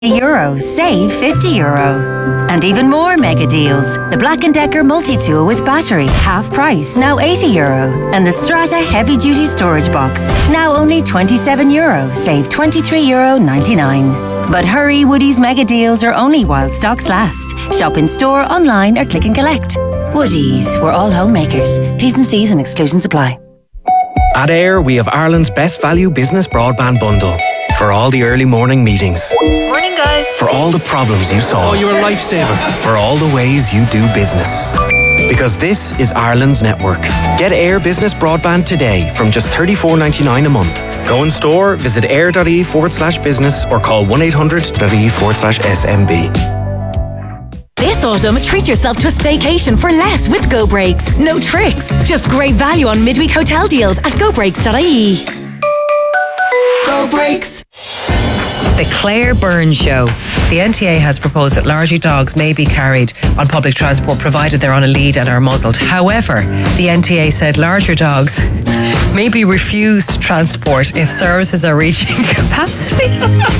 euro, save €50. And even more mega deals. The Black & Decker multi-tool with battery, half price, now €80. And the Strata heavy duty storage box, now only €27, save €23.99. But hurry, Woodie's mega deals are only while stocks last. Shop in store, online or click and collect. Woodie's, we're all homemakers. T's and C's and exclusions apply. At AIR, we have Ireland's best value business broadband bundle. For all the early morning meetings. Morning, guys. For all the problems you solve. Oh, you're a lifesaver. For all the ways you do business. Because this is Ireland's network. Get AIR Business Broadband today from just $34.99 a month. Go in store, visit air.ie/business or call 1-800.ie/SMB. This autumn, treat yourself to a staycation for less with Go Breaks. No tricks, just great value on midweek hotel deals at gobreaks.ie. Go Breaks. The Claire Byrne Show. The NTA has proposed that larger dogs may be carried on public transport provided they're on a lead and are muzzled. However, the NTA said larger dogs may be refused transport if services are reaching capacity.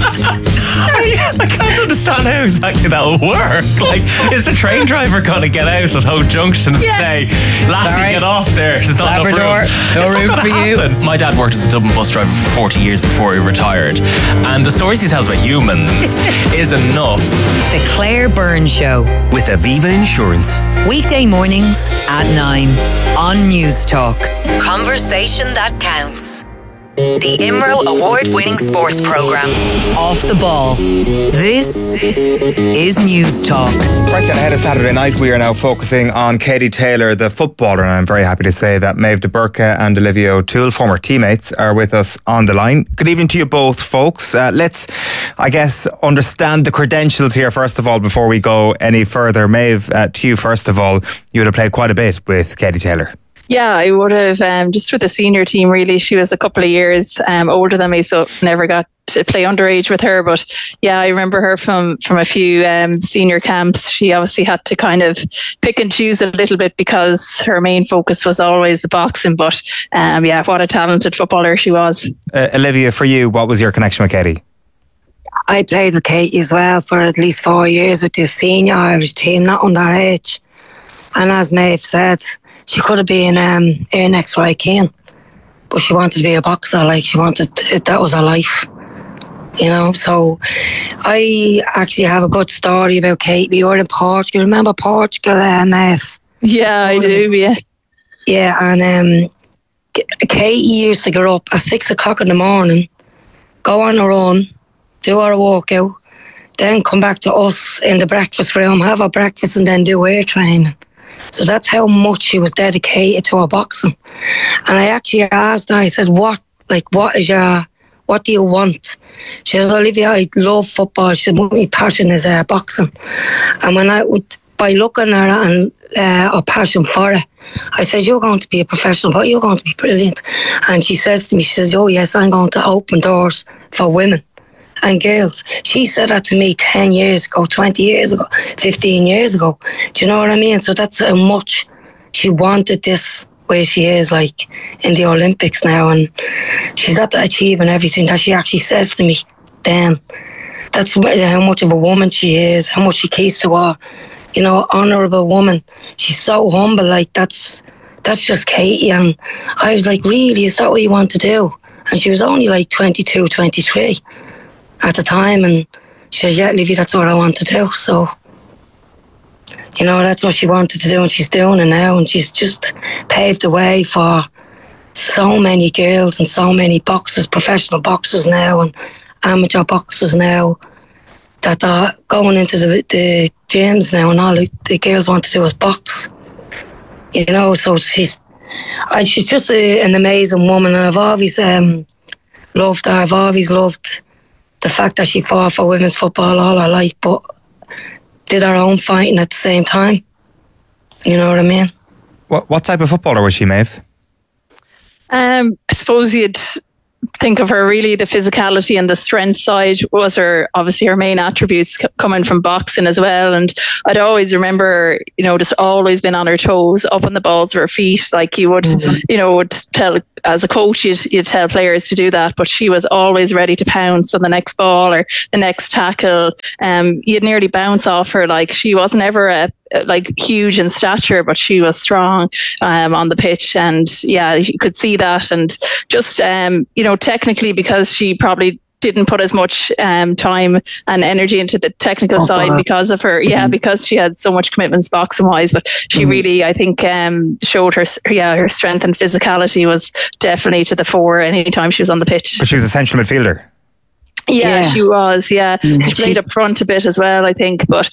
I can't understand how exactly that will work. Like, is the train driver going to get out at Hope Junction and say, "Lassie, Sorry. get off there. There's not Labrador, enough room." no room for you. My dad worked as a Dublin bus driver for 40 years before he retired. And the stories he tells about humans is enough. The Claire Byrne Show. With Aviva Insurance. Weekday mornings at 9 on News Talk. Conversation that counts. The IMRO award-winning sports programme, Off the Ball. This is News Talk. Right then, ahead of Saturday night, we are now focusing on Katie Taylor, the footballer, and I'm very happy to say that Maeve de Burke and Olivia O'Toole, former teammates, are with us on the line. Good evening to you both, folks. Let's, I guess, understand the credentials here first of all before we go any further. Maeve, to you first of all, you would have played quite a bit with Katie Taylor. Yeah, I would have, just with the senior team, really. She was a couple of years older than me, so never got to play underage with her. But yeah, I remember her from a few senior camps. She obviously had to kind of pick and choose a little bit because her main focus was always the boxing. But yeah, what a talented footballer she was. Olivia, for you, what was your connection with Katie? I played with Katie as well for at least 4 years with the senior Irish team, not underage. And as Maeve said, she could have been our next Roy Keane, but she wanted to be a boxer. Like, she wanted, that was her life, you know. So I actually have a good story about Kate. We were in Portugal. Remember Portugal, Maeve? Yeah, I do, yeah. Yeah, and Katie used to get up at 6 o'clock in the morning, go on a run, do her workout, then come back to us in the breakfast room, have her breakfast, and then do air training. So that's how much she was dedicated to her boxing. And I actually asked her, I said, what do you want? She said, Olivia, I love football. She said, my passion is boxing. And by looking at her and her passion for it, I said, you're going to be a professional, but you're going to be brilliant. And she says to me, she says, oh yes, I'm going to open doors for women and girls. She said that to me 10 years ago, 20 years ago, 15 years ago. Do you know what I mean? So that's how much she wanted this where she is, like, in the Olympics now. And she's at achieving everything that she actually says to me then. That's how much of a woman she is, how much she keeps to her, you know, honourable woman. She's so humble, like, that's just Katie. And I was like, really, is that what you want to do? And she was only like 22, 23 at the time, and she says, yeah, Livy, that's what I want to do. So, you know, that's what she wanted to do, and she's doing it now, and she's just paved the way for so many girls and so many boxers, professional boxers now and amateur boxers now, that are going into the gyms now, and all the girls want to do is box. You know, so she's just an amazing woman, and I've always loved her. I've always loved the fact that she fought for women's football all her life, but did her own fighting at the same time. You know what I mean? What type of footballer was she, Maeve? I suppose think of her, really the physicality and the strength side was obviously her main attributes coming from boxing as well. And I'd always remember, just always been on her toes, up on the balls of her feet. Like you would, would tell, as a coach, you'd tell players to do that, but she was always ready to pounce on the next ball or the next tackle. You'd nearly bounce off her. Like she wasn't ever huge in stature, but she was strong on the pitch, and you could see that. And just technically, because she probably didn't put as much time and energy into the technical side because of her, because she had so much commitments boxing wise, but she really, I think, showed her strength and physicality was definitely to the fore anytime she was on the pitch. But she was a central midfielder. Yeah, she was. She played up front a bit as well, I think. But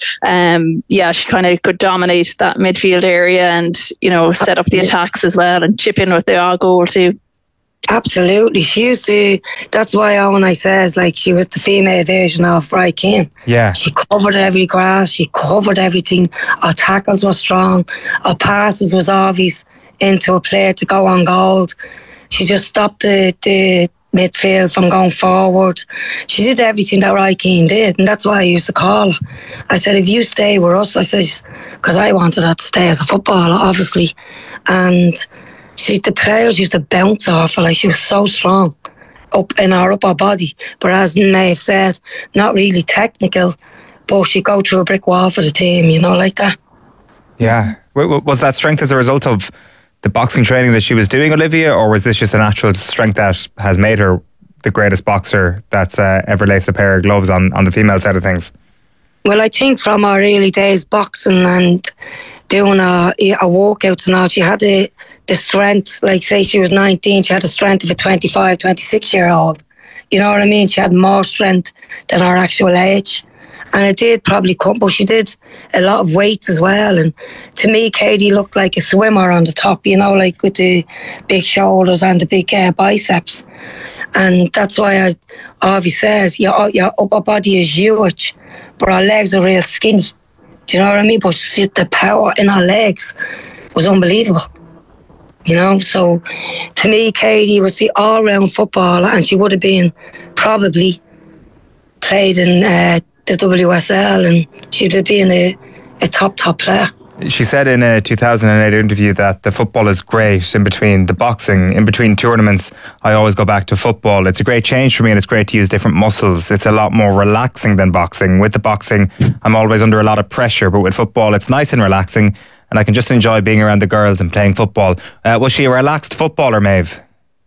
she kind of could dominate that midfield area and set up the attacks as well and chip in with the odd goal too. Absolutely, she used to. That's why Owen, I says, like, she was the female version of Roy Keane. Yeah, she covered every grass. She covered everything. Our tackles were strong. Our passes was obvious into a player to go on goal. She just stopped the midfield from going forward. She did everything that Roy Keane did, and that's why I used to call her. I said, if you stay with us, I said, because I wanted her to stay as a footballer, obviously, and the players used to bounce off her. Like, she was so strong up in her upper body, but as Nave said, not really technical, but she'd go through a brick wall for the team, like that. Yeah. Was that strength as a result of the boxing training that she was doing, Olivia, or was this just a natural strength that has made her the greatest boxer that's ever laced a pair of gloves on the female side of things? Well, I think from her early days boxing and doing her workouts and all, she had the strength. Like, say she was 19, she had the strength of a 25, 26-year-old. You know what I mean? She had more strength than her actual age. And it did probably come, but she did a lot of weights as well. And to me, Katie looked like a swimmer on the top, like with the big shoulders and the big biceps. And that's why Avi says your upper body is huge, but her legs are real skinny. Do you know what I mean? But the power in her legs was unbelievable. So to me, Katie was the all-round footballer, and she would have been probably played in the WSL, and she'd have been a top player. She said in a 2008 interview that the football is great in between the boxing, in between tournaments. I always go back to football. It's a great change for me, and it's great to use different muscles. It's a lot more relaxing than boxing. With the boxing, I'm always under a lot of pressure, but with football, it's nice and relaxing, and I can just enjoy being around the girls and playing football. Was she a relaxed footballer, Maeve?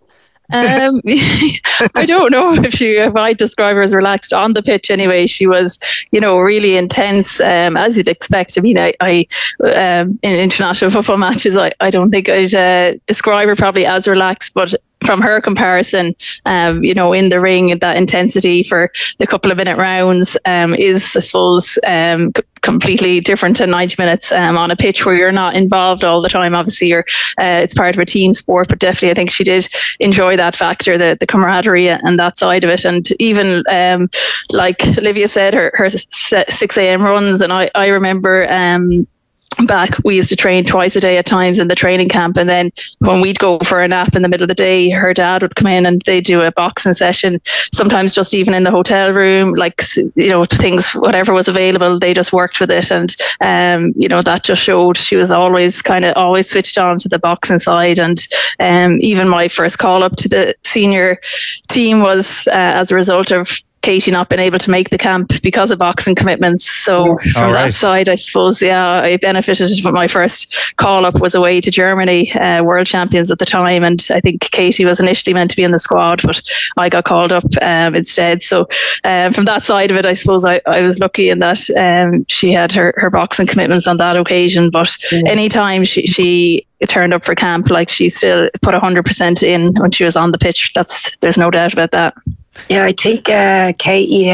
I don't know if I'd describe her as relaxed on the pitch. Anyway, she was, really intense, as you'd expect. I mean, I in international football matches, I don't think I'd describe her probably as relaxed, but from her comparison, in the ring, that intensity for the couple of minute rounds is, I suppose, completely different to 90 minutes on a pitch where you're not involved all the time. Obviously, it's part of a team sport, but definitely I think she did enjoy that factor, the camaraderie and that side of it. And even like Olivia said, her 6 a.m. runs, and I remember back, we used to train twice a day at times in the training camp, and then when we'd go for a nap in the middle of the day, her dad would come in and they'd do a boxing session, sometimes just even in the hotel room, like, things, whatever was available, they just worked with it. And that just showed she was always switched on to the boxing side. And even my first call up to the senior team was as a result of Katie not been able to make the camp because of boxing commitments. So from that side, I suppose, I benefited. But my first call up was away to Germany, world champions at the time, and I think Katie was initially meant to be in the squad, but I got called up instead. So from that side of it, I suppose I was lucky in that she had her boxing commitments on that occasion. But anytime she turned up for camp, like, she still put 100% in when she was on the pitch. There's no doubt about that. Yeah, I think Katie,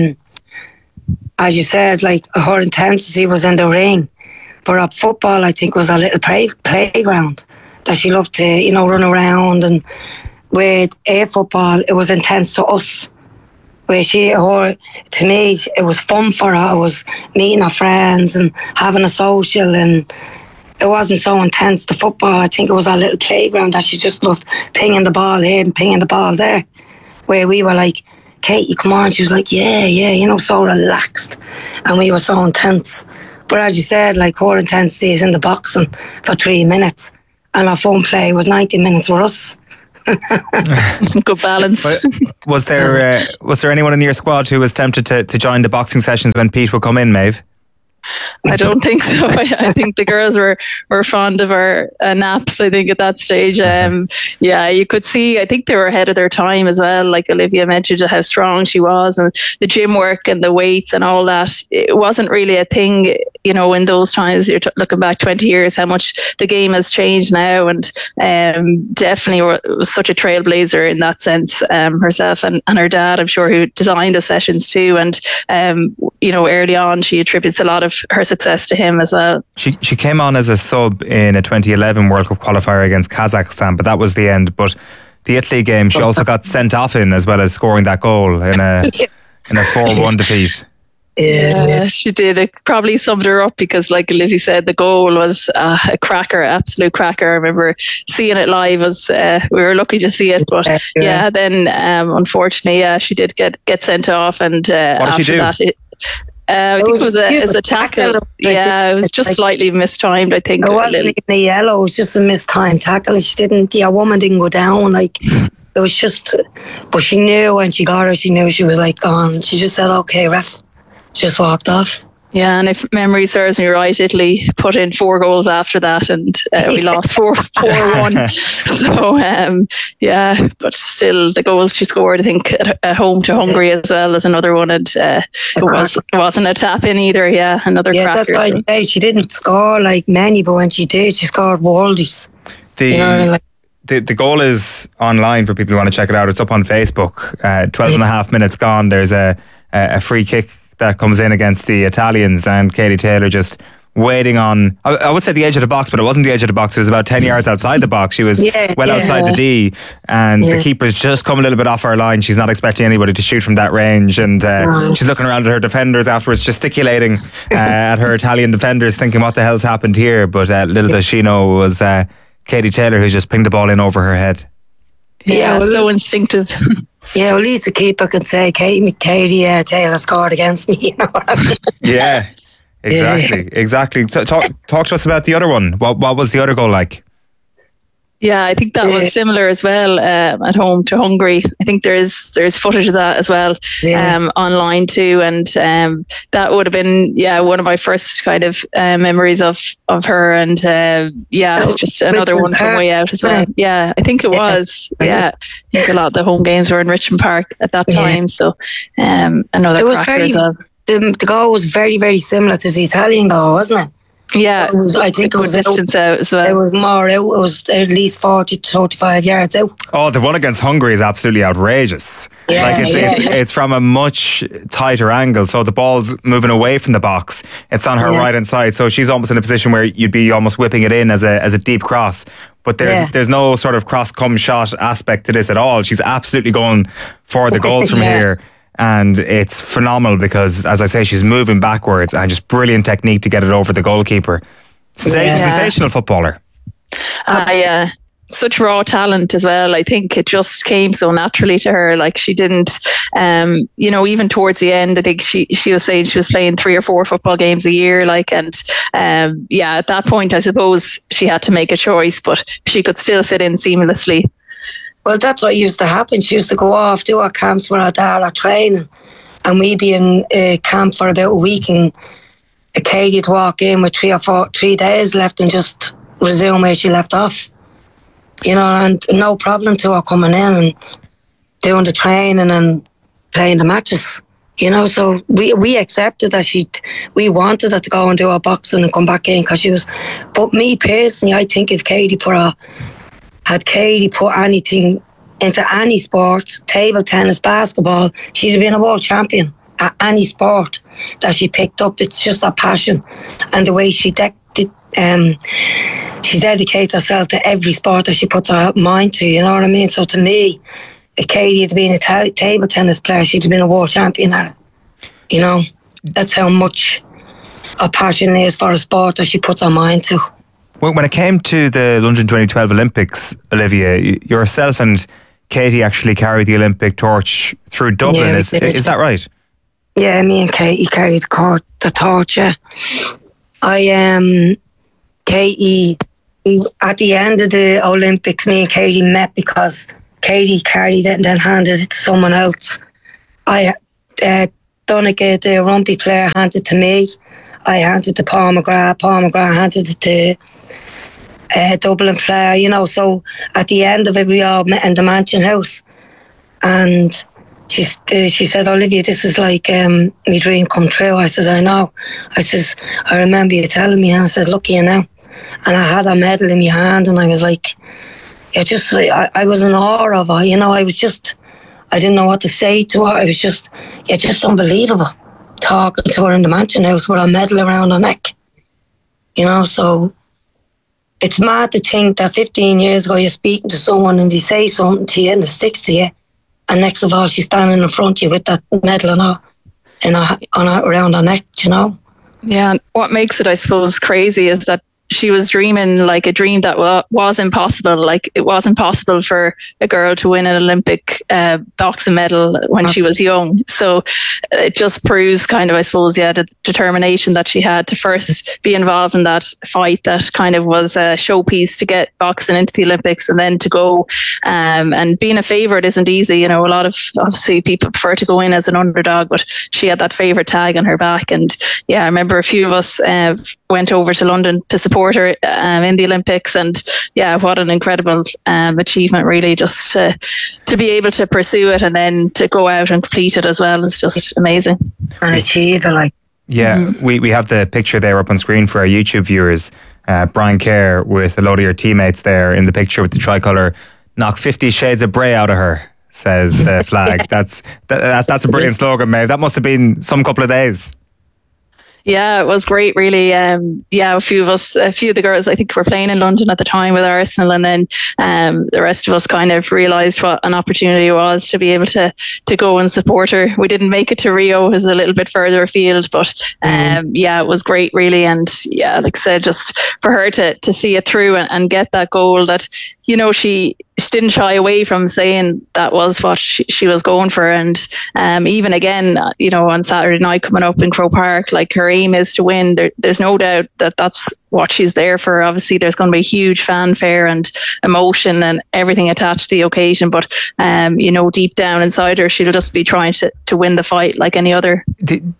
as you said, like, her intensity was in the ring, but at football, I think, was a little playground that she loved to, run around. And with air football, it was intense to us. Where to me, it was fun for her. It was meeting her friends and having a social, and it wasn't so intense to football. I think it was a little playground that she just loved, pinging the ball here and pinging the ball there. where we were like, Katie, come on. She was like, yeah, you know, so relaxed. And we were so intense. But as you said, like, her intensity is in the boxing for 3 minutes. And our phone play was 90 minutes for us. Good balance. Was there anyone in your squad who was tempted to join the boxing sessions when Pete would come in, Maeve? I don't think so. I think the girls were fond of our naps, I think, at that stage. Yeah, you could see, I think they were ahead of their time as well. Like Olivia mentioned how strong she was, and the gym work and the weights and all that. It wasn't really a thing, you know, in those times. You're looking back 20 years, how much the game has changed now. And definitely was such a trailblazer in that sense, herself and her dad, I'm sure, who designed the sessions too. And, you know, early on, she attributes a lot of her success to him as well. She came on as a sub in a 2011 World Cup qualifier against Kazakhstan, but that was the end. But the Italy game, she also got sent off in, as well as scoring that goal in a 4-1 defeat. Yeah, she did. It probably summed her up, because, like Olivia said, the goal was a cracker, absolute cracker. I remember seeing it live. We were lucky to see it, but then unfortunately, she did get sent off. And what did she do? That, I think it was a tackle. Yeah, it was just slightly mistimed, I think. It wasn't even a yellow, it was just a mistimed tackle. The woman didn't go down. Like, it was just, but she knew when she got her, she knew she was like gone. She just said, okay, ref, just walked off. Yeah, and if memory serves me right, Italy put in 4 goals after that, and we lost 4-1. So, yeah, but still the goals she scored, I think, at home to Hungary as well as another one. And it wasn't a tap in either. Yeah, another cracker. That's right. She didn't score like many, but when she did, she scored worldies. The goal is online for people who want to check it out. It's up on Facebook. 12 and a half minutes gone. There's a free kick that comes in against the Italians, and Katie Taylor just waiting on, I would say the edge of the box, but it wasn't the edge of the box. It was about 10 yards outside the box. She was outside the D, and the keeper's just come a little bit off her line. She's not expecting anybody to shoot from that range, and she's looking around at her defenders afterwards, gesticulating at her Italian defenders, thinking, what the hell's happened here? But little does she know, it was Katie Taylor who just pinged the ball in over her head. Yeah, so instinctive. Yeah, well, at least the keeper can say, Katie Taylor scored against me. You know what I mean? Yeah, exactly. Talk to us about the other one. What was the other goal like? Yeah, I think that was similar as well, at home to Hungary. I think there's footage of that as well, online too, and that would have been one of my first kind of memories of her, and just another one from way out as well. Yeah, I think it was. Yeah, I think a lot of the home games were in Richmond Park at that time, so another cracker as well. The goal was very, very similar to the Italian goal, wasn't it? Yeah, I think it was distance out as well. It was more out. It was at least 40 to 45 yards out. Oh, the one against Hungary is absolutely outrageous. It's from a much tighter angle, so the ball's moving away from the box. It's on her right hand side, so she's almost in a position where you'd be almost whipping it in as a deep cross. But there's no sort of cross come shot aspect to this at all. She's absolutely going for the goals from here. And it's phenomenal because, as I say, she's moving backwards and just brilliant technique to get it over the goalkeeper. Sensational footballer. Such raw talent as well. I think it just came so naturally to her. Like, she didn't, even towards the end, I think she was saying she was playing 3 or 4 football games a year. Like, and at that point, I suppose she had to make a choice, but she could still fit in seamlessly. Well, that's what used to happen. She used to go off, do her camps with her dad, her training, and we'd be in camp for about a week, and Katie would walk in with 3 days left and just resume where she left off. You know, and no problem to her coming in and doing the training and playing the matches. You know, so we accepted that we wanted her to go and do her boxing and come back in because she was. But me personally, I think if had Katie put anything into any sport, table tennis, basketball, she'd have been a world champion at any sport that she picked up. It's just her passion and the way she dedicates herself to every sport that she puts her mind to, you know what I mean? So to me, if Katie had been a table tennis player, she'd have been a world champion at it. You know, that's how much her passion is for a sport that she puts her mind to. When it came to the London 2012 Olympics, Olivia, yourself and Katie actually carried the Olympic torch through Dublin. Yeah, is that right? Yeah, me and Katie carried the torch. Yeah. Katie, at the end of the Olympics, me and Katie met because Katie carried it and then handed it to someone else. Donegal, the rugby player, handed it to me. I handed it to Paul McGrath. Paul McGrath handed it to Dublin player, you know. So at the end of it, we all met in the Mansion House. And she said, Olivia, this is like my dream come true. I said, I know. I says, I remember you telling me. And I said, look here now. And I had a medal in my hand and I was like, I was in awe of her, you know. I didn't know what to say to her. I was just unbelievable. Talking to her in the Mansion House with a medal around her neck. You know, so it's mad to think that 15 years ago you're speaking to someone and they say something to you and it sticks to you. And next of all, she's standing in front of you with that medal around her neck, you know? Yeah, and what makes it, I suppose, crazy is that she was dreaming like a dream that was impossible. Like, it wasn't possible for a girl to win an Olympic boxing medal when she was young. So it just proves kind of, I suppose, the determination that she had to first be involved in that fight that kind of was a showpiece to get boxing into the Olympics, and then to go. And being a favourite isn't easy. You know, a lot of, obviously, people prefer to go in as an underdog, but she had that favourite tag on her back. And yeah, I remember a few of us went over to London to support her in the Olympics, and yeah, what an incredible achievement, really, just to be able to pursue it and then to go out and complete it as well is just amazing. And achieve it, like. Yeah, we have the picture there up on screen for our YouTube viewers. Brian Kerr with a load of your teammates there in the picture with the tricolour. Knock 50 shades of Bray out of her, says the flag. That's a brilliant slogan, Maeve. That must have been some couple of days. Yeah, it was great, really. A few of the girls, I think, were playing in London at the time with Arsenal, and then the rest of us kind of realised what an opportunity it was to be able to go and support her. We didn't make it to Rio; it was a little bit further afield, but it was great, really. And yeah, like I said, just for her to see it through and get that goal, that, you know, she didn't shy away from saying that was what she was going for. And even again, you know, on Saturday night coming up in Croke Park, like, her aim is to win. There's no doubt that that's what she's there for. Obviously, there's going to be a huge fanfare and emotion and everything attached to the occasion. But, you know, deep down inside her, she'll just be trying to win the fight like any other. Did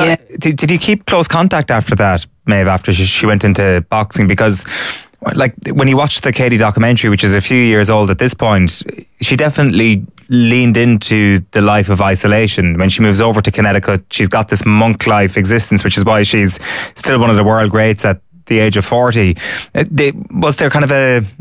you keep close contact after that, Maeve, after she went into boxing? Because, like, when you watch the Katie documentary, which is a few years old at this point, she definitely leaned into the life of isolation. When she moves over to Connecticut, she's got this monk life existence, which is why she's still one of the world greats at the age of 40. Was there kind of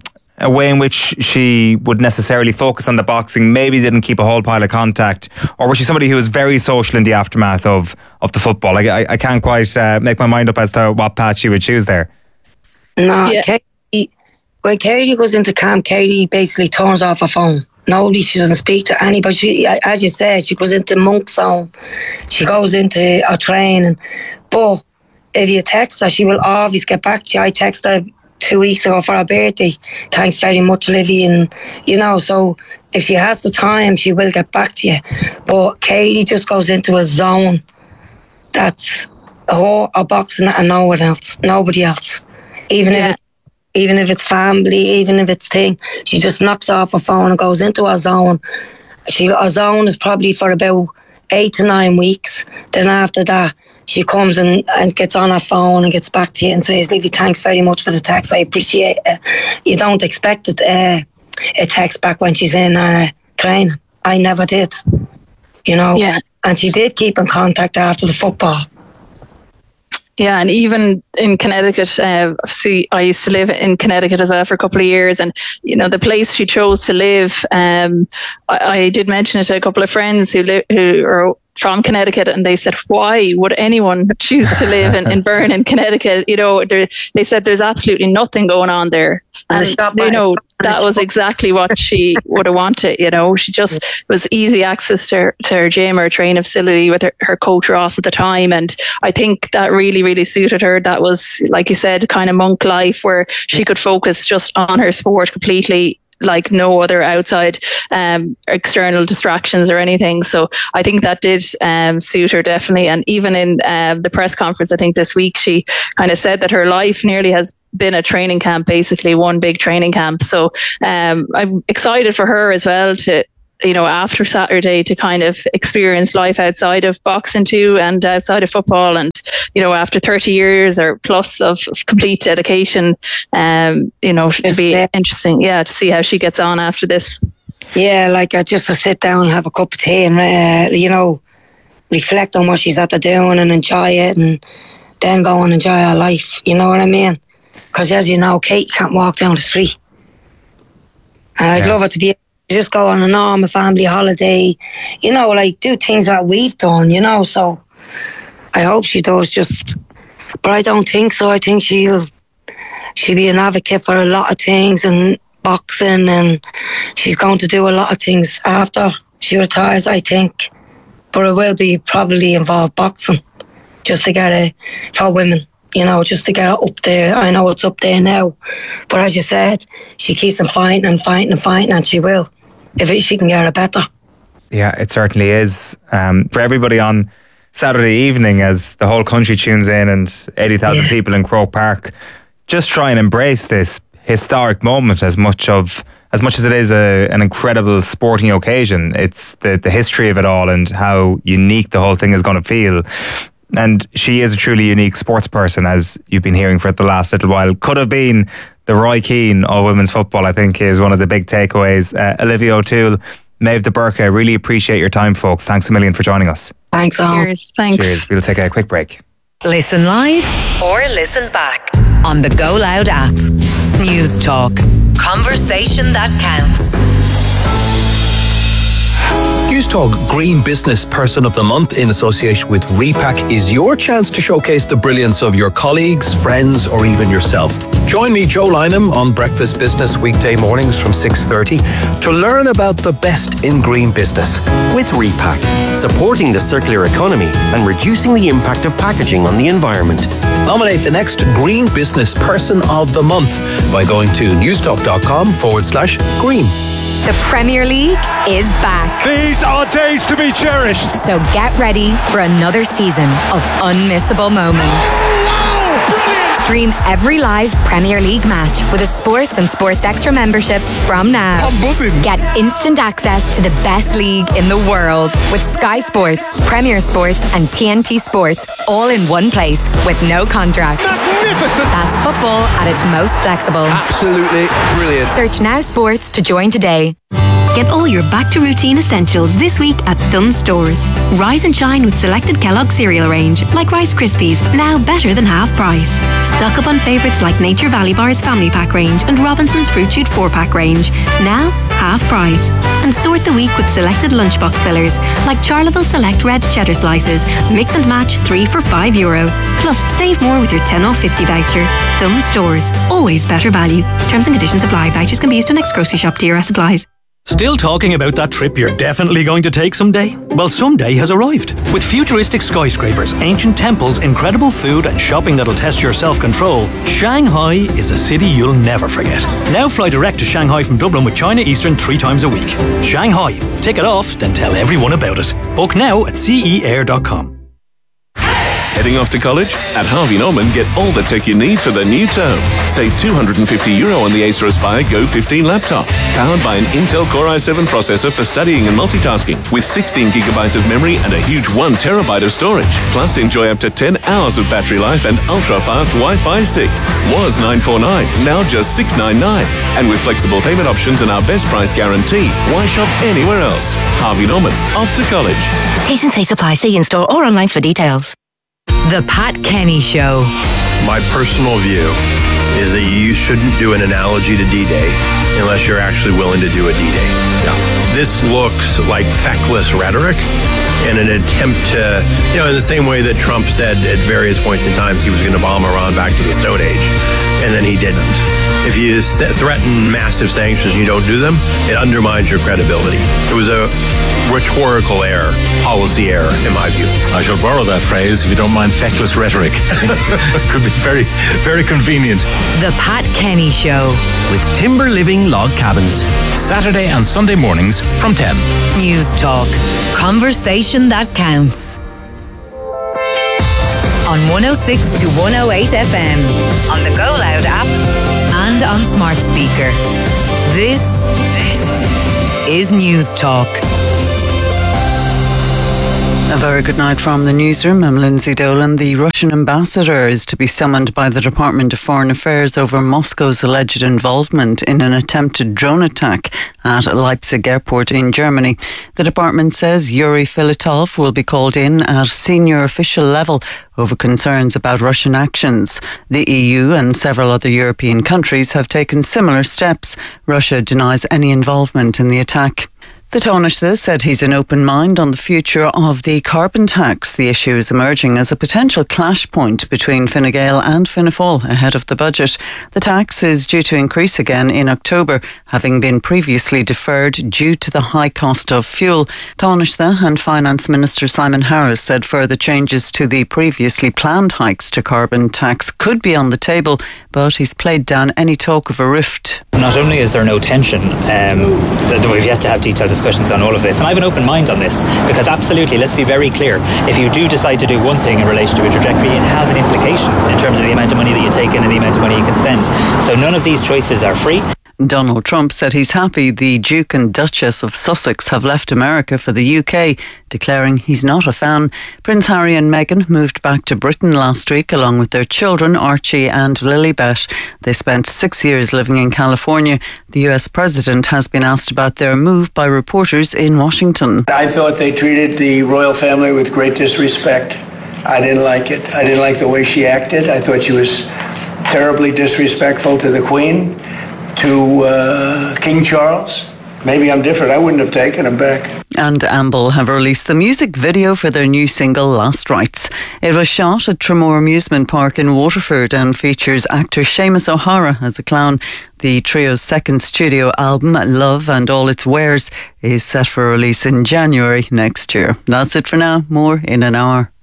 a way in which she would necessarily focus on the boxing, maybe didn't keep a whole pile of contact, or was she somebody who was very social in the aftermath of the football? I can't quite make my mind up as to what path she would choose there. No, yeah. When Katie goes into camp, Katie basically turns off her phone. Nobody, she doesn't speak to anybody. She, as you said, she goes into monk zone. She goes into her training. But if you text her, she will always get back to you. I texted her 2 weeks ago for her birthday. Thanks very much, Livy. And, you know, so if she has the time, she will get back to you. But Katie just goes into a zone that's her boxing and no one else, nobody else. Even if it's family, even if it's thing, she just knocks off her phone and goes into her zone. Her zone is probably for about 8 to 9 weeks. Then after that, she comes and gets on her phone and gets back to you and says, Livy, thanks very much for the text. I appreciate it. You don't expect it, a text back when she's in training. I never did, you know. Yeah. And she did keep in contact after the football. Yeah, and even in Connecticut, see, I used to live in Connecticut as well for a couple of years, and, you know, the place she chose to live, I did mention it to a couple of friends who are from Connecticut, and they said, why would anyone choose to live in Vernon, Connecticut? You know, they said there's absolutely nothing going on there. And, you know, that was exactly what she would have wanted. You know, she just was easy access to her gym or training facility with her coach Ross at the time. And I think that really, really suited her. That was, like you said, kind of monk life where she could focus just on her sport completely like no other outside external distractions or anything. So I think that did suit her definitely. And even in the press conference, I think this week, she kind of said that her life nearly has been a training camp, basically one big training camp. So I'm excited for her as well to, you know, after Saturday to kind of experience life outside of boxing too and outside of football. And, you know, after 30 years or plus of complete dedication, you know, it'll be interesting, to see how she gets on after this. Yeah, like just to sit down and have a cup of tea and, you know, reflect on what she's after doing and enjoy it and then go and enjoy her life. You know what I mean? Because as you know, Kate can't walk down the street. And I'd love her to be just go on a normal family holiday, you know, like do things that we've done, you know. So I hope she does but I don't think so. I think she'll be an advocate for a lot of things and boxing, and she's going to do a lot of things after she retires, I think. But it will be probably involve boxing just to get it for women. You know, just to get it up there. I know it's up there now. But as you said, she keeps on fighting and she will. If she can get it better. Yeah, it certainly is. For everybody on Saturday evening, as the whole country tunes in and 80,000 people in Croke Park, just try and embrace this historic moment as much as it is an incredible sporting occasion. It's the history of it all and how unique the whole thing is going to feel. And she is a truly unique sports person, as you've been hearing for the last little while. Could have been the Roy Keane of women's football, I think, is one of the big takeaways. Olivia O'Toole, Maeve de Burka, really appreciate your time, folks. Thanks a million for joining us. Thanks, all. Cheers. Thanks. Cheers. We'll take a quick break. Listen live or listen back on the Go Loud app. News Talk. Conversation that counts. News Talk Green Business Person of the Month in association with Repack is your chance to showcase the brilliance of your colleagues, friends, or even yourself. Join me, Joe Lynham, on Breakfast Business weekday mornings from 6:30 to learn about the best in green business. With Repack, supporting the circular economy and reducing the impact of packaging on the environment. Nominate the next Green Business Person of the Month by going to newstalk.com/green. The Premier League is back. These are days to be cherished. So get ready for another season of unmissable moments. Stream every live Premier League match with a Sports and Sports Extra membership from now. I'm buzzing. Get instant access to the best league in the world with Sky Sports, Premier Sports and TNT Sports all in one place with no contract. Magnificent. That's football at its most flexible. Absolutely brilliant. Search Now Sports to join today. Get all your back-to-routine essentials this week at Dunnes Stores. Rise and shine with selected Kellogg's cereal range, like Rice Krispies, now better than half price. Stock up on favourites like Nature Valley Bar's Family Pack range and Robinson's Fruit Shoot 4-pack range, now half price. And sort the week with selected lunchbox fillers, like Charleville Select Red Cheddar Slices, mix and match 3 for €5. Plus, save more with your 10 off 50 voucher. Dunnes Stores, always better value. Terms and conditions apply. Vouchers can be used to next grocery shop. DRS applies. Still talking about that trip you're definitely going to take someday? Well, someday has arrived. With futuristic skyscrapers, ancient temples, incredible food and shopping that'll test your self-control, Shanghai is a city you'll never forget. Now fly direct to Shanghai from Dublin with China Eastern 3 times a week. Shanghai. Take it off, then tell everyone about it. Book now at ceair.com. Heading off to college? At Harvey Norman, get all the tech you need for the new term. Save €250 on the Acer Aspire Go 15 laptop. Powered by an Intel Core i7 processor for studying and multitasking, with 16GB of memory and a huge 1TB of storage. Plus, enjoy up to 10 hours of battery life and ultra-fast Wi-Fi 6. Was $949, now just $699. And with flexible payment options and our best price guarantee, why shop anywhere else? Harvey Norman, off to college. T's and C's apply. See in-store or online for details. The Pat Kenny Show. My personal view is that you shouldn't do an analogy to D-Day unless you're actually willing to do a D-Day. This looks like feckless rhetoric, in an attempt to, in the same way that Trump said at various points in time he was going to bomb Iran back to the Stone Age, and then he didn't. If you threaten massive sanctions and you don't do them, it undermines your credibility. It was a rhetorical error, policy error, in my view. I shall borrow that phrase, if you don't mind feckless rhetoric. Could be very, very convenient. The Pat Kenny Show. With Timber Living Log Cabins. Saturday and Sunday mornings from 10. News Talk. Conversation that counts. On 106 to 108 FM. On the Go Loud app. And on smart speaker. This is News Talk. A very good night from the newsroom. I'm Lindsay Dolan. The Russian ambassador is to be summoned by the Department of Foreign Affairs over Moscow's alleged involvement in an attempted drone attack at Leipzig Airport in Germany. The department says Yuri Filatov will be called in at senior official level over concerns about Russian actions. The EU and several other European countries have taken similar steps. Russia denies any involvement in the attack. The Taoiseach said he's an open mind on the future of the carbon tax. The issue is emerging as a potential clash point between Fine Gael and Fianna Fáil ahead of the budget. The tax is due to increase again in October, having been previously deferred due to the high cost of fuel. Taoiseach and Finance Minister Simon Harris said further changes to the previously planned hikes to carbon tax could be on the table, but he's played down any talk of a rift. Not only is there no tension, we've yet to have detailed discussions on all of this, and I have an open mind on this, because absolutely, let's be very clear, if you do decide to do one thing in relation to a trajectory, it has an implication in terms of the amount of money that you take in and the amount of money you can spend. So none of these choices are free. Donald Trump said he's happy the Duke and Duchess of Sussex have left America for the UK, declaring he's not a fan. Prince Harry and Meghan moved back to Britain last week along with their children Archie and Lilibet. They spent 6 years living in California. The US president has been asked about their move by reporters in Washington. I thought they treated the royal family with great disrespect. I didn't like it. I didn't like the way she acted. I thought she was terribly disrespectful to the Queen, to King Charles. Maybe I'm different. I wouldn't have taken him back. And Amble have released the music video for their new single Last Rites. It was shot at Tramore Amusement Park in Waterford and features actor Seamus O'Hara as a clown. The trio's second studio album, Love and All Its Wares, is set for release in January next year. That's it for now. More in an hour.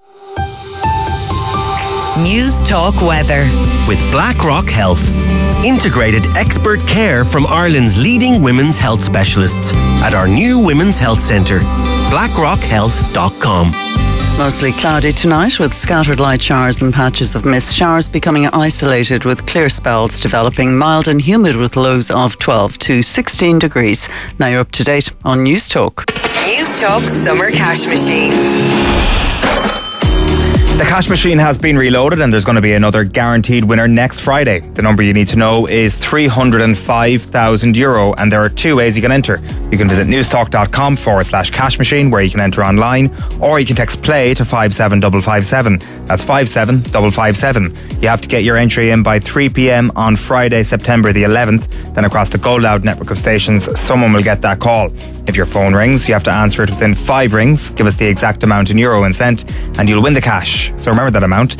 News Talk Weather. With BlackRock Health. Integrated expert care from Ireland's leading women's health specialists at our new Women's Health Centre. BlackRockHealth.com. Mostly cloudy tonight with scattered light showers and patches of mist. Showers becoming isolated with clear spells developing, mild and humid with lows of 12 to 16 degrees. Now you're up to date on News Talk. News Talk Summer Cash Machine. The cash machine has been reloaded and there's going to be another guaranteed winner next Friday. The number you need to know is €305,000 and there are two ways you can enter. You can visit newstalk.com/cash machine where you can enter online, or you can text play to 57557. That's 57557. You have to get your entry in by 3 p.m. on Friday, September the 11th. Then across the Go Loud network of stations, someone will get that call. If your phone rings, you have to answer it within 5 rings. Give us the exact amount in euro and cent and you'll win the cash. So remember that amount,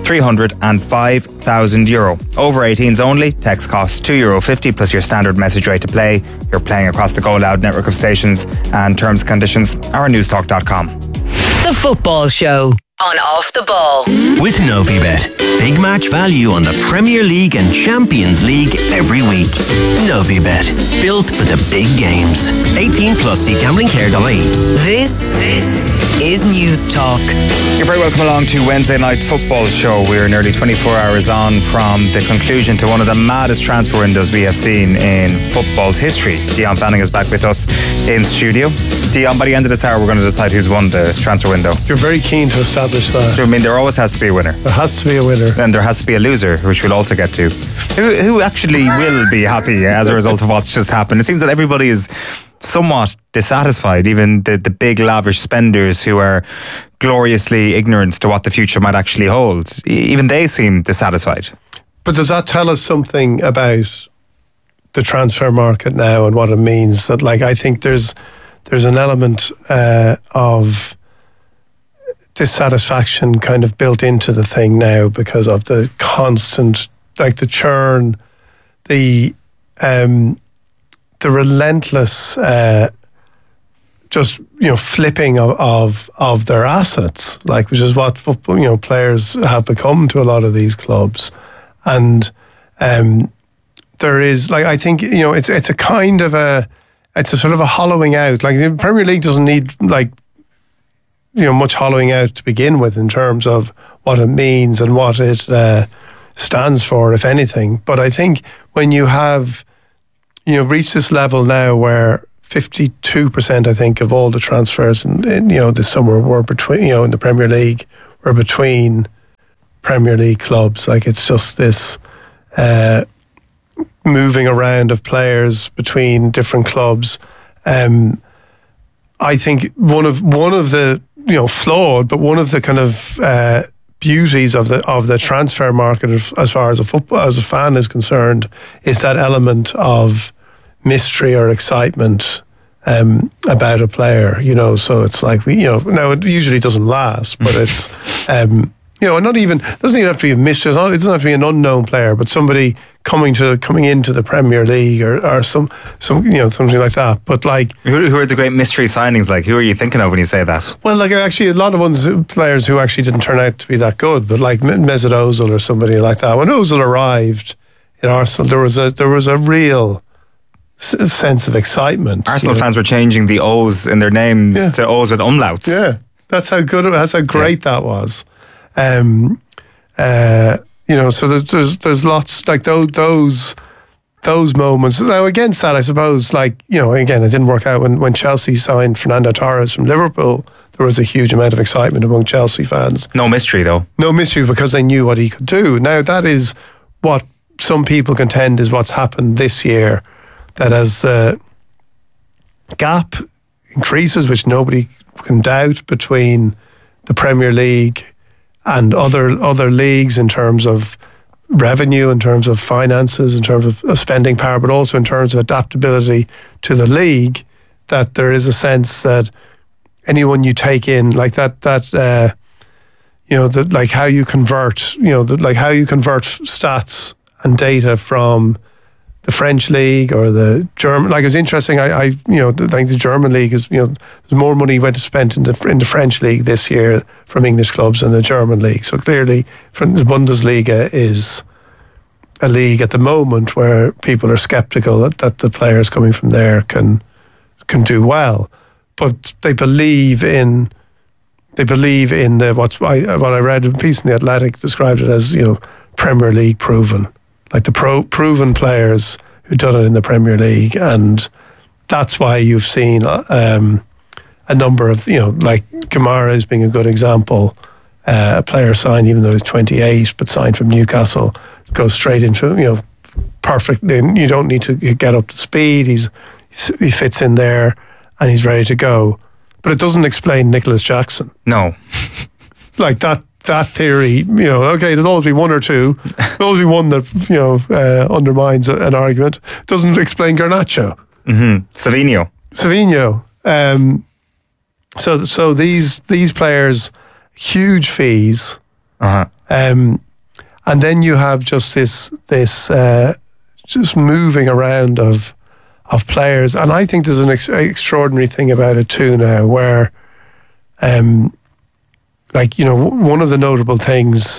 €305,000. Over 18s only. Text costs €2.50 plus your standard message rate to play. You're playing across the Go Loud network of stations, and terms and conditions are on newstalk.com. The Football Show on Off the Ball. With Novibet. Big match value on the Premier League and Champions League every week. Novibet. Built for the big games. 18 plus. See gamblingcare.ie. This is News Talk. You're very welcome along to Wednesday night's football show. We're nearly 24 hours on from the conclusion to one of the maddest transfer windows we have seen in football's history. Dion Fanning is back with us in studio. Dion, by the end of this hour, we're going to decide who's won the transfer window. You're very keen to establish that. I mean, there always has to be a winner. There has to be a winner. And there has to be a loser, which we'll also get to. Who actually will be happy as a result of what's just happened? It seems that everybody is somewhat dissatisfied, even the big lavish spenders who are gloriously ignorant to what the future might actually hold. Even they seem dissatisfied. But does that tell us something about the transfer market now and what it means? That, like, I think there's there's an element of dissatisfaction kind of built into the thing now because of the constant, like the churn, the relentless just flipping of their assets, like, which is what football players have become to a lot of these clubs. And there is, like, I think it's a kind of it's a sort of a hollowing out. Like, the Premier League doesn't need much hollowing out to begin with in terms of what it means and what it stands for, if anything. But I think when you have reached this level now where 52%, I think, of all the transfers in this summer were between in the Premier League were between Premier League clubs. Like, it's just this moving around of players between different clubs. I think one of the flawed, but one of the kind of beauties of the transfer market, as far as a fan is concerned, is that element of mystery or excitement about a player. So it's like now it usually doesn't last, but it's not even, doesn't even have to be a mystery. It doesn't have to be an unknown player, but somebody coming into the Premier League or some something like that. But like, who are the great mystery signings? Like, who are you thinking of when you say that? Well, like, actually, a lot of players who actually didn't turn out to be that good, but like Mesut Ozil or somebody like that. When Ozil arrived in Arsenal, there was a real sense of excitement. Arsenal fans were changing the O's in their names to O's with umlauts. Yeah, that's how great that was. So there's lots like those moments. Now, against that, I suppose, like, again, it didn't work out when Chelsea signed Fernando Torres from Liverpool. There was a huge amount of excitement among Chelsea fans. No mystery, though. No mystery, because they knew what he could do. Now, that is what some people contend is what's happened this year. That as the gap increases, which nobody can doubt, between the Premier League and other leagues in terms of revenue, in terms of finances, in terms of spending power, but also in terms of adaptability to the league, that there is a sense that anyone you take in, like like how you convert, like how you convert stats and data from the French league or the German, like, it's interesting. I think the German league is, there's more money went to spent in the French league this year from English clubs than the German league. So clearly, the Bundesliga is a league at the moment where people are sceptical that the players coming from there can do well, but they believe in what I read in a piece in the Athletic described it as Premier League proven. Like the proven players who've done it in the Premier League, and that's why you've seen a number of like Guimaraes being a good example, a player signed even though he's 28, but signed from Newcastle, goes straight into perfect. You don't need to get up to speed. He fits in there and he's ready to go. But it doesn't explain Nicholas Jackson. No, like that theory, okay, there's always be one or two. There'll always be one that, undermines an argument. Doesn't explain Garnacho. Mm-hmm. Savinho. So these players, huge fees. Uh-huh. And then you have just this just moving around of players. And I think there's an extraordinary thing about it too now, where one of the notable things,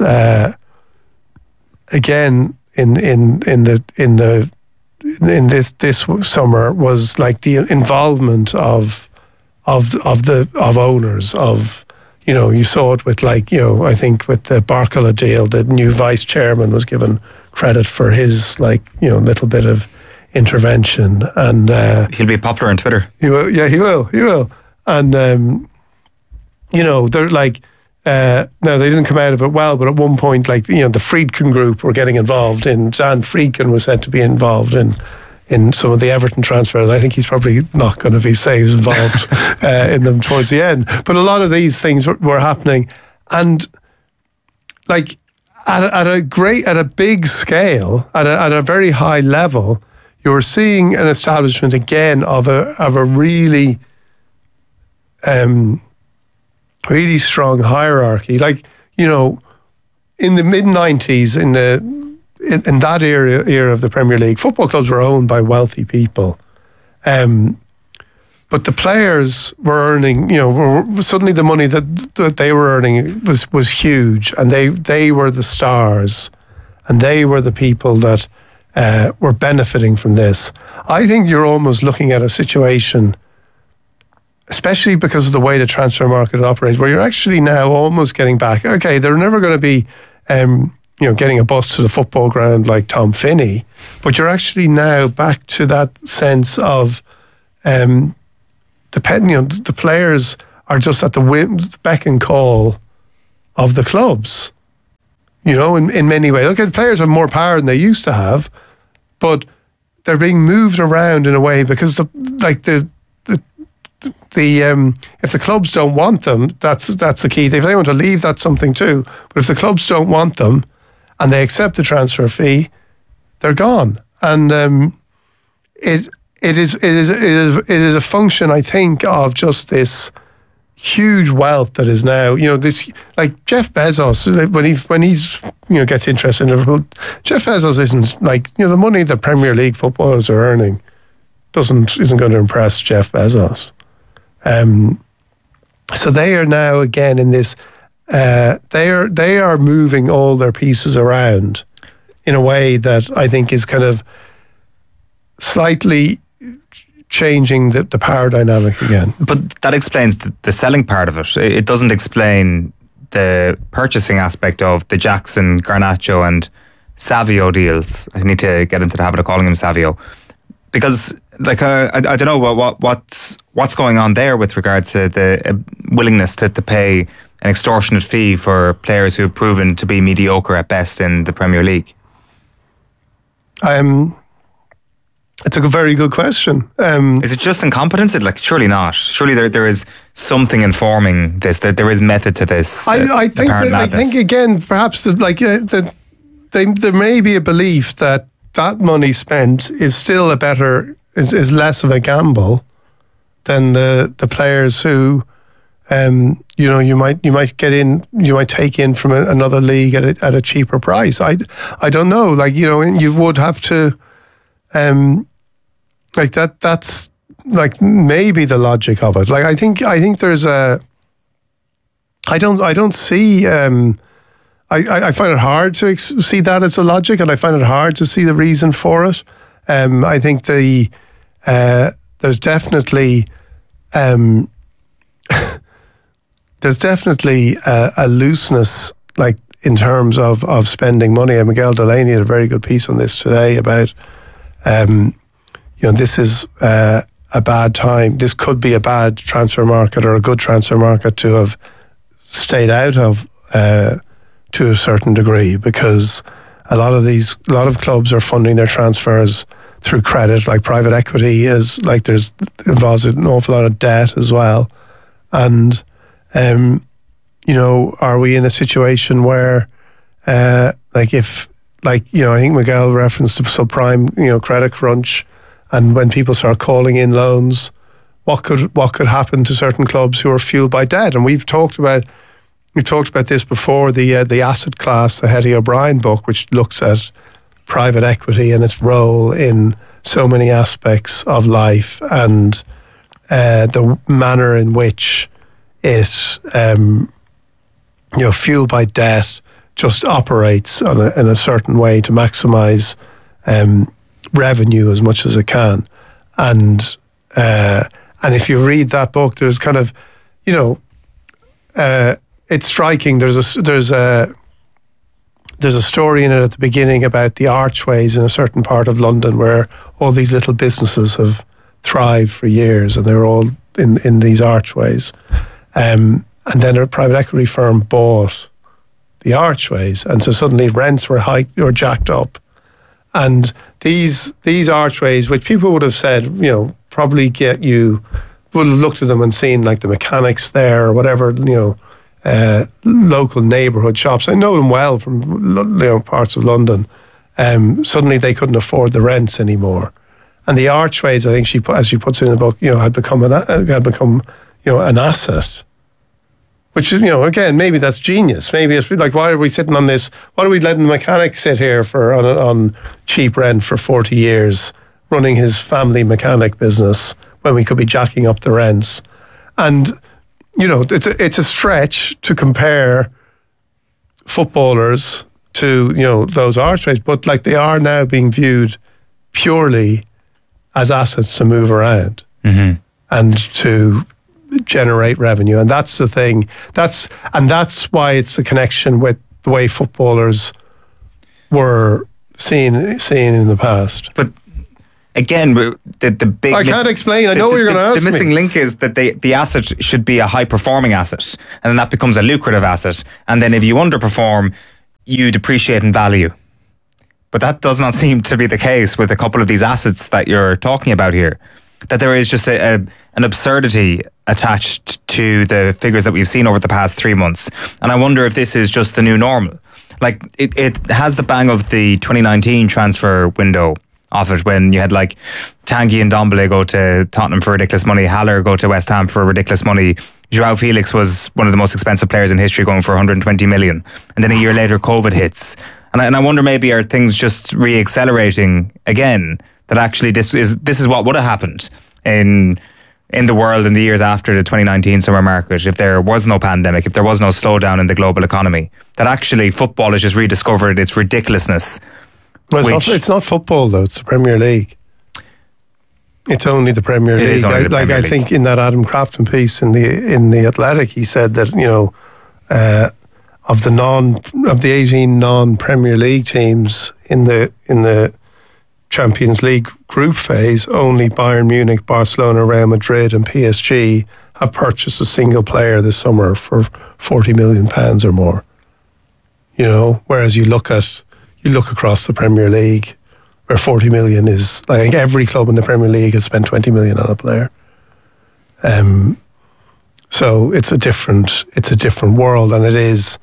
again, in this summer was like the involvement of owners of, you saw it with I think with the Barcola deal, the new vice chairman was given credit for his little bit of intervention, and he'll be popular on Twitter. He will, and they're like. No, they didn't come out of it well, but at one point, the Friedkin group were getting involved in. Dan Friedkin was said to be involved in some of the Everton transfers. I think he's probably not going to be saves involved in them towards the end. But a lot of these things were happening, and at a big scale, at a very high level, you were seeing an establishment again of a really really strong hierarchy. Like, you know, in the mid-90s, in that era of the Premier League, football clubs were owned by wealthy people. But the players were earning, you know, suddenly the money that they were earning was huge, and they were the stars, and they were the people that were benefiting from this. I think you're almost looking at a situation, especially because of the way the transfer market operates, where you're actually now almost getting back. Okay, they're never going to be, you know, getting a bus to the football ground like Tom Finney, but you're actually now back to that sense of, depending on the players are just at the beck and call of the clubs. You know, in many ways. Okay, the players have more power than they used to have, but they're being moved around in a way because if the clubs don't want them, that's the key. If they want to leave, that's something too. But if the clubs don't want them and they accept the transfer fee, they're gone. And it is a function, I think, of just this huge wealth that is now, you know, this, like Jeff Bezos, when he's you know, gets interested in Liverpool, Jeff Bezos isn't like, you know, the money that Premier League footballers are earning isn't going to impress Jeff Bezos. So they are now again in this, they are moving all their pieces around in a way that I think is kind of slightly changing the power dynamic again. But that explains the selling part of it. It doesn't explain the purchasing aspect of the Jackson, Garnacho and Savio deals. I need to get into the habit of calling him Savio. Because like I don't know what's going on there with regard to the willingness to pay an extortionate fee for players who have proven to be mediocre at best in the Premier League. It's a very good question. Is it just incompetence? Like, surely not. Surely there is something informing this. That there is method to this. I think again, perhaps there may be a belief that money spent is still is less of a gamble than the players who, you know, you might take in from another league at a cheaper price. I don't know. Like, you know, you would have to. Like that's like maybe the logic of it. Like I think there's I don't see I find it hard to see that as a logic, and I find it hard to see the reason for it. I think there's definitely a looseness, like in terms of spending money. And Miguel Delaney had a very good piece on this today about you know, this is a bad time. This could be a bad transfer market or a good transfer market to have stayed out of to a certain degree, because a lot of clubs are funding their transfers through credit, like private equity is like involves an awful lot of debt as well. And you know, are we in a situation where I think Miguel referenced the subprime, you know, credit crunch, and when people start calling in loans, what could happen to certain clubs who are fueled by debt? And we've talked about this before. The asset class, the Hetty O'Brien book, which looks at private equity and its role in so many aspects of life, and the manner in which it, you know, fueled by debt, just operates in a certain way to maximise revenue as much as it can. And if you read that book, there's kind of, you know, it's striking. There's a story in it at the beginning about the archways in a certain part of London where all these little businesses have thrived for years, and they're all in these archways. And then a private equity firm bought the archways, and so suddenly rents were jacked up. And these archways, which people would have said, you know, probably would have looked at them and seen like the mechanics there or whatever, you know, local neighbourhood shops. I know them well from, you know, parts of London. Suddenly they couldn't afford the rents anymore, and the archways, I think as she puts it in the book, you know, had become an asset. Which is, again, maybe that's genius. Maybe it's like, why are we sitting on this? Why are we letting the mechanic sit here on cheap rent for 40 years, running his family mechanic business when we could be jacking up the rents? And, it's a stretch to compare footballers to, those arch rates, but like they are now being viewed purely as assets to move around and to generate revenue. And that's the thing. That's why it's the connection with the way footballers were seen in the past. But again, the big... I can't explain. I know what you're going to ask me. The missing link is that the asset should be a high-performing asset, and then that becomes a lucrative asset. And then if you underperform, you depreciate in value. But that does not seem to be the case with a couple of these assets that you're talking about here. That there is just an absurdity attached to the figures that we've seen over the past 3 months. And I wonder if this is just the new normal. Like, it has the bang of the 2019 transfer window of it, when you had like Tanguy and Ndombele go to Tottenham for ridiculous money, Haller go to West Ham for ridiculous money, Joao Felix was one of the most expensive players in history, going for 120 million. And then a year later, COVID hits. And I wonder, maybe are things just re-accelerating again? That actually this is what would have happened in the world in the years after the 2019 summer market, if there was no pandemic, if there was no slowdown in the global economy, that actually football has just rediscovered its ridiculousness. Well, it's not football though, it's the Premier League. It's only the Premier League. I think in that Adam Crafton piece in the Athletic, he said that, of the 18 non-Premier League teams in the Champions League group phase, only Bayern Munich, Barcelona, Real Madrid and PSG have purchased a single player this summer for £40 million or more. Whereas you look across the Premier League, where 40 million is, I think every club in the Premier League has spent 20 million on a player. So it's a different world, and it is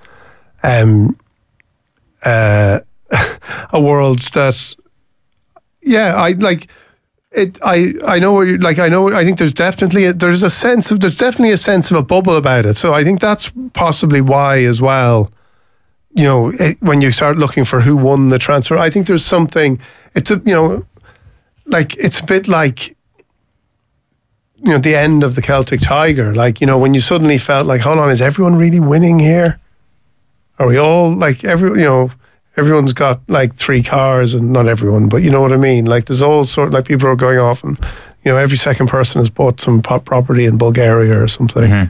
a world that, I know what you're like. I think there's definitely a sense of a bubble about it. So I think that's possibly why as well. When you start looking for who won the transfer, I think there's something. It's a bit like the end of the Celtic Tiger. Like, when you suddenly felt like, hold on, is everyone really winning here? Are we all like everyone's got like 3 cars, and not everyone, but you know what I mean? Like, there's all sort of, like, people are going off and, every second person has bought some property in Bulgaria or something.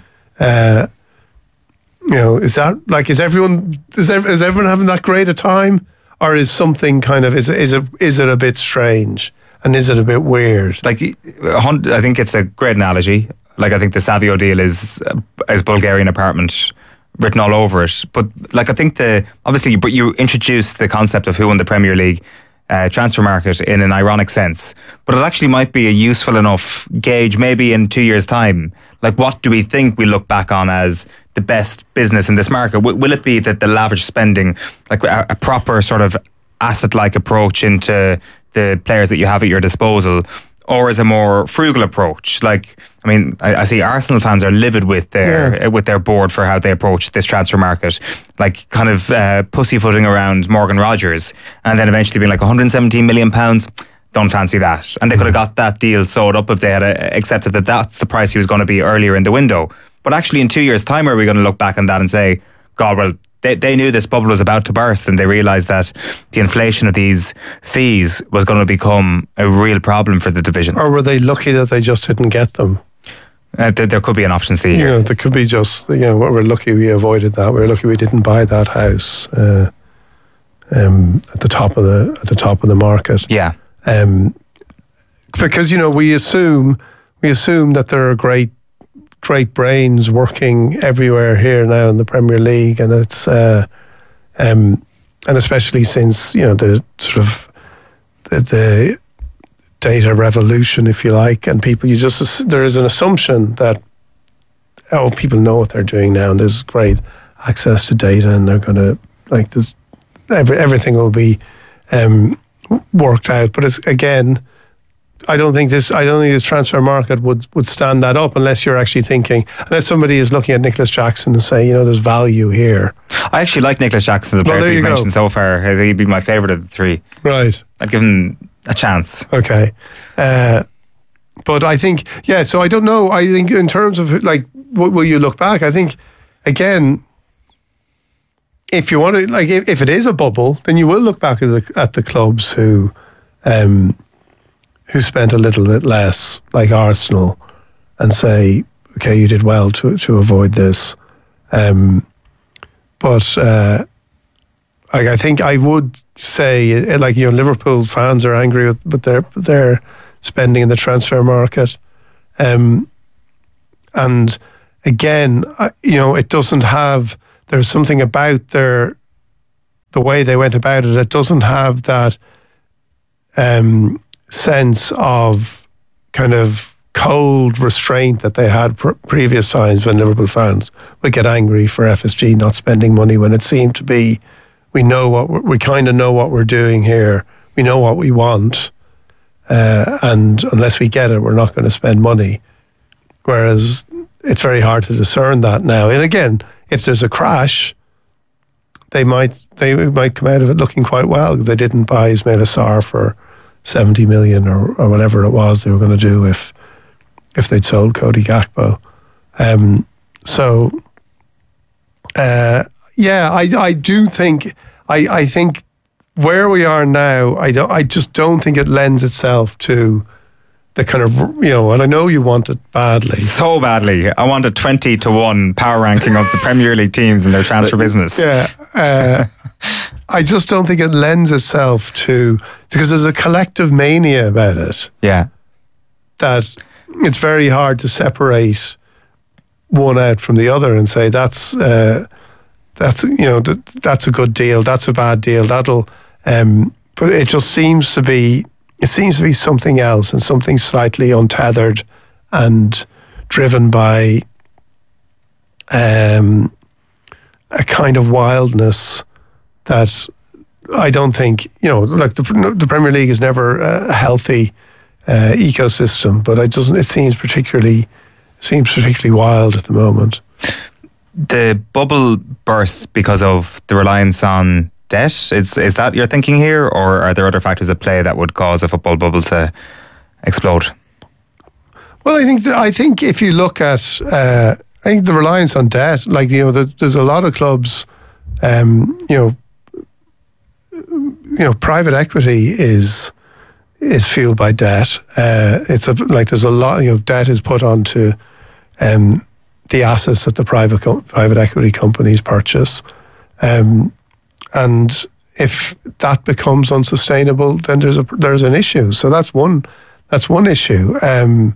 Is that like, is everyone having that great a time, or is something kind of, is it a bit strange, and is it a bit weird? Like, I think it's a great analogy. Like, I think the Savio deal is Bulgarian apartment written all over it. But like, I think but you introduced the concept of who won the Premier League transfer market in an ironic sense. But it actually might be a useful enough gauge, maybe in 2 years' time. Like, what do we think we look back on as the best business in this market? Will it be that the lavish spending, like a proper sort of asset-like approach into the players that you have at your disposal, or is a more frugal approach? Like, I mean, I see Arsenal fans are livid with their board for how they approach this transfer market, like kind of pussyfooting around Morgan Rogers, and then eventually being like £117 million. Don't fancy that. And they could have got that deal sewed up if they had accepted that that's the price he was going to be earlier in the window. But actually, in 2 years' time, are we going to look back on that and say, God, well, they knew this bubble was about to burst, and they realised that the inflation of these fees was going to become a real problem for the division? Or were they lucky that they just didn't get them? There could be an option C here. There could be just, we're lucky we avoided that. We're lucky we didn't buy that house at the top of the market. Yeah. Because we assume that there are great brains working everywhere here now in the Premier League, and it's and especially since the sort of the data revolution, if you like, and people, there is an assumption that people know what they're doing now, and there's great access to data, and they're going to everything will be worked out. But it's, again, I don't think this transfer market would stand that up unless you're actually thinking, unless somebody is looking at Nicholas Jackson and say, there's value here. I actually like Nicholas Jackson, the players you've mentioned so far. I think he'd be my favourite of the three. Right. I'd give him a chance. Okay. But I think, so I don't know. I think in terms of what will you look back? I think, again, if you want to, if it is a bubble, then you will look back at the clubs who spent a little bit less, like Arsenal, and say, okay, you did well to avoid this. But I think I would say, Liverpool fans are angry with their spending in the transfer market. And again, it doesn't have, there's something about the way they went about it. It doesn't have that sense of kind of cold restraint that they had previous times when Liverpool fans would get angry for FSG not spending money, when it seemed to be, we kind of know what we're doing here. We know what we want. And unless we get it, we're not going to spend money. Whereas it's very hard to discern that now. And again, if there's a crash, they might come out of it looking quite well. They didn't buy Ismaila Sarr for 70 million or whatever it was they were going to do if they'd sold Cody Gakpo. I do think I think where we are now, I just don't think it lends itself to the kind of, and I know you want it badly. So badly. I want a 20-1 power ranking of the Premier League teams and their transfer business. Yeah. I just don't think it lends itself to, because there's a collective mania about it. Yeah. That it's very hard to separate one out from the other and say that's a good deal, that's a bad deal, but it just seems to be something else, and something slightly untethered and driven by a kind of wildness that I don't think, the Premier League is never a healthy ecosystem, but it seems particularly wild at the moment. The bubble bursts because of the reliance on debt. Is that your thinking here, or are there other factors at play that would cause a football bubble to explode? Well, I think if you look at, I think the reliance on debt, there's a lot of clubs, private equity is fueled by debt. There's a lot, debt is put onto the assets that the private equity companies purchase. And if that becomes unsustainable, then there's an issue. So that's one issue. And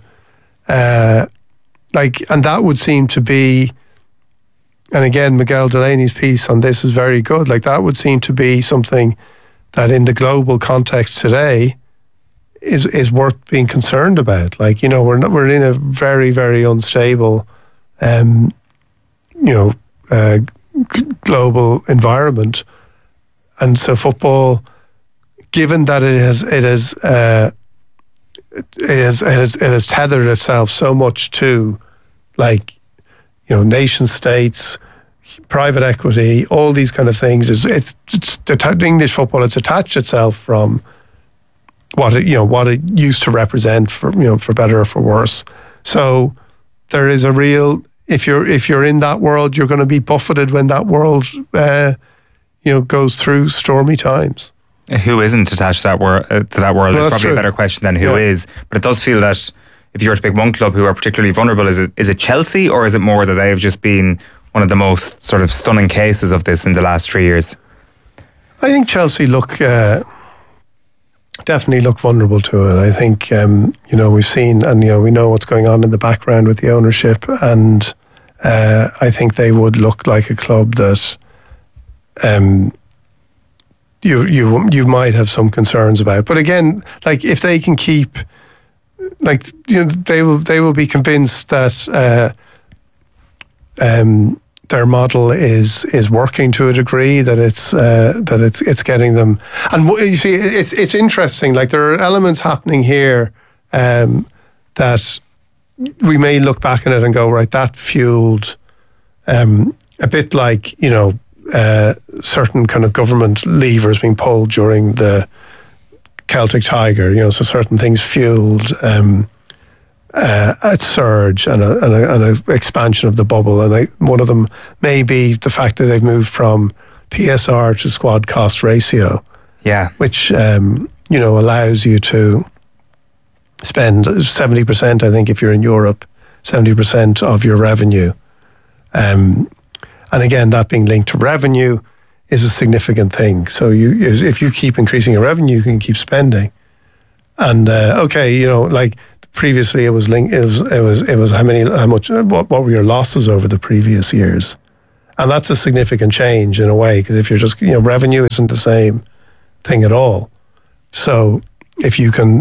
that would seem to be, and again, Miguel Delaney's piece on this is very good. That would seem to be something that in the global context today is worth being concerned about. We're in a very, very unstable, global environment. And so football, given that it has tethered itself so much to, nation states, private equity, all these kind of things, English football, it's attached itself from what it used to represent for better or for worse. So there is a real, if you're in that world, you're going to be buffeted when that world goes through stormy times. Who isn't attached to that world? Well, is probably true. A better question than who is. But it does feel that if you were to pick one club who are particularly vulnerable, is it Chelsea, or is it more that they have just been one of the most sort of stunning cases of this in the last 3 years? I think Chelsea definitely look vulnerable to it. I think we've seen, and we know what's going on in the background with the ownership, and I think they would look like a club that you might have some concerns about. But again, if they can keep, they will be convinced that their model is working to a degree, that it's getting them. And you see, it's interesting. There are elements happening here that we may look back on it and go, right, that fueled a bit like, certain kind of government levers being pulled during the Celtic Tiger, so certain things fueled a surge and an expansion of the bubble. And one of them may be the fact that they've moved from PSR to squad cost ratio. Yeah. Which, allows you to spend 70%, I think, if you're in Europe, 70% of your revenue. And again, that being linked to revenue is a significant thing. So if you keep increasing your revenue, you can keep spending. And previously it was linked. It was what were your losses over the previous years, and that's a significant change in a way, because if you're just revenue isn't the same thing at all. So if you can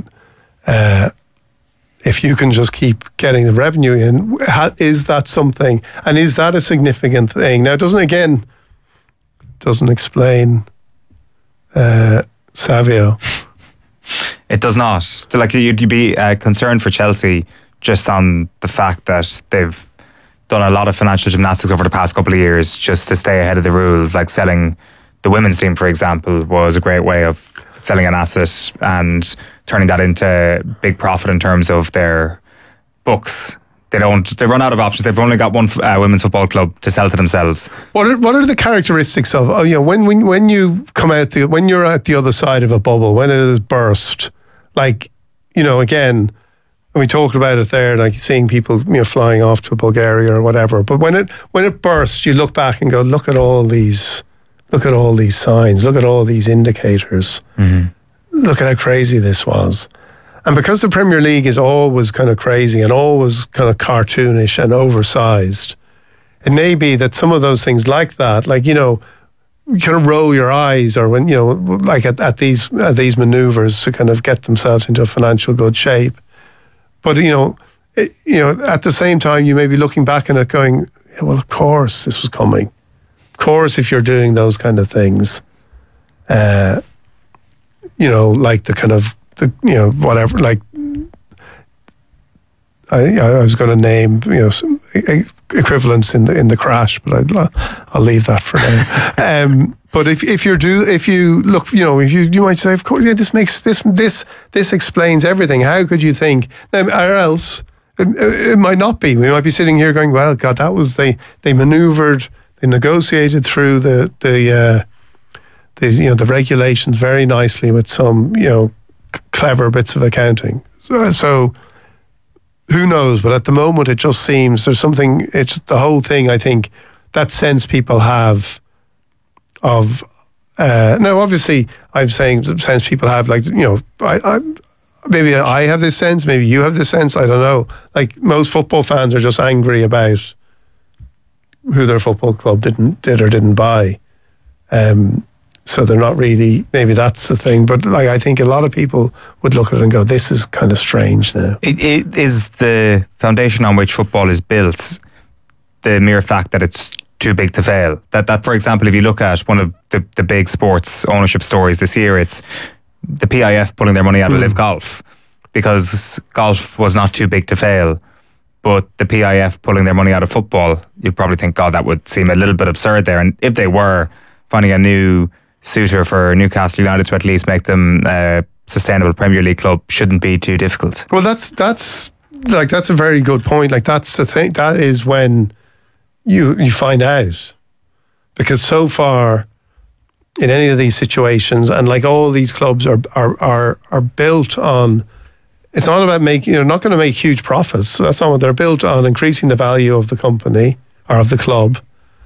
just keep getting the revenue in, is that something, and is that a significant thing? Now, it doesn't explain Savio. It does not. Like, you'd be concerned for Chelsea just on the fact that they've done a lot of financial gymnastics over the past couple of years just to stay ahead of the rules. Like selling the women's team, for example, was a great way of selling an asset and turning that into big profit in terms of their books. They run out of options. They've only got one women's football club to sell to themselves. What are the characteristics of when you come out when you're at the other side of a bubble, when it has burst? Like, again, we talked about it there, like seeing people flying off to Bulgaria or whatever. But when it bursts, you look back and go, look at all these signs, look at all these indicators. Mm-hmm. Look at how crazy this was. And because the Premier League is always kind of crazy and always kind of cartoonish and oversized, it may be that some of those things like that, like, you kind of roll your eyes, or when, like at these maneuvers to kind of get themselves into a financial good shape. But, at the same time, you may be looking back on it going, yeah, well, of course this was coming. Of course, if you're doing those kind of things, like the kind of, whatever, like, I was going to name, some equivalents in the crash, but I'll leave that for now. But if you look, you might say, of course, yeah, this explains everything. How could you think? Or else it might not be. We might be sitting here going, well, God, that was they maneuvered, they negotiated through the regulations very nicely with some clever bits of accounting. So who knows? But at the moment, it just seems there's something. It's the whole thing. I think that sense people have of now. Obviously, I'm saying the sense people have, like, maybe I have this sense. Maybe you have this sense. I don't know. Like, most football fans are just angry about who their football club did or didn't buy. So they're not really, maybe that's the thing. But like, I think a lot of people would look at it and go, this is kind of strange now. It is the foundation on which football is built, the mere fact that it's too big to fail. That for example, if you look at one of the big sports ownership stories this year, it's the PIF pulling their money out of Live Golf, because golf was not too big to fail. But the PIF pulling their money out of football, you'd probably think, God, that would seem a little bit absurd there. And if they were finding a new suitor for Newcastle United to at least make them a sustainable Premier League club, shouldn't be too difficult. Well, that's a very good point. Like, that's the thing. That is when you find out, because so far in any of these situations, and like all these clubs are built on. It's not about making. You're not going to make huge profits. So that's not what they're built on. Increasing the value of the company or of the club.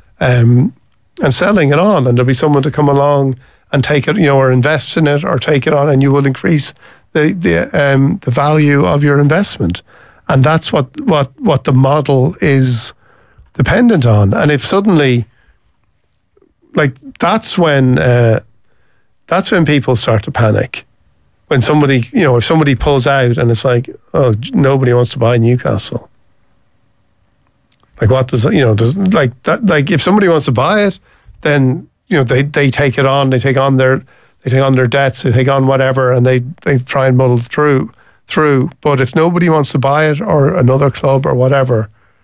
And selling it on, and there'll be someone to come along and take it, or invest in it, or take it on, and you will increase the value of your investment, and that's what the model is dependent on. And if suddenly, like, that's when people start to panic. When somebody, if somebody pulls out and it's like, oh, nobody wants to buy Newcastle. Like, what does that, like if somebody wants to buy it, then they take it on, they take on their debts, they take on whatever, and they try and muddle through through. But if nobody wants to buy it, or another club or whatever,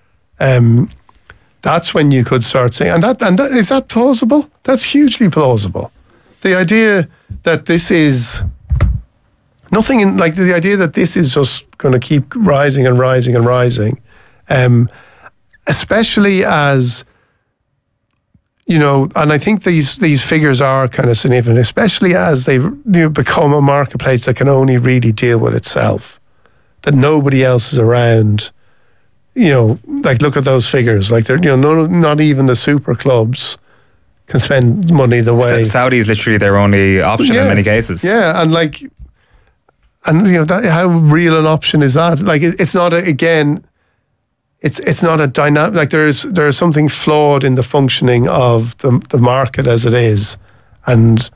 that's when you could start saying, and that is that plausible? That's hugely plausible. The idea that this is nothing in, like, the idea that this is just going to keep rising and rising and rising, especially as, you know, and I think these figures are kind of significant, especially as they've become a marketplace that can only really deal with itself, that nobody else is around. You know, like, look at those figures. Like, they're, you know, not even the super clubs can spend money the way. Saudi is literally their only option in many cases. Yeah, and like, and you know, how real an option is that? Like, it's not it's not a dynamic. Like, there is something flawed in the functioning of the market as it is, and